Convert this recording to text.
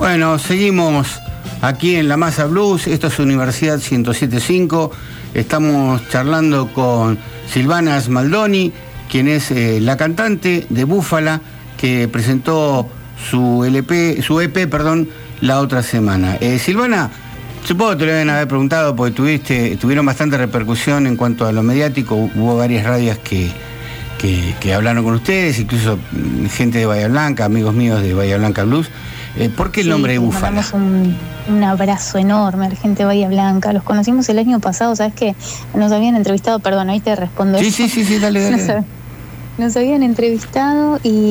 Bueno, seguimos aquí en La Masa Blues. Esto es Universidad 107.5. Estamos charlando con Silvana Smaldoni, quien es la cantante de Búfala, que presentó su EP, la otra semana. Silvana, supongo que te lo deben haber preguntado porque tuvieron bastante repercusión en cuanto a lo mediático. Hubo varias radios que hablaron con ustedes, incluso gente de Bahía Blanca, amigos míos de Bahía Blanca Blues. ¿Por qué el nombre de Búfala? Mandamos un abrazo enorme a la gente de Bahía Blanca. Los conocimos el año pasado, ¿sabes qué? Nos habían entrevistado, perdón, ahí te respondo. Sí, dale. Nos habían entrevistado y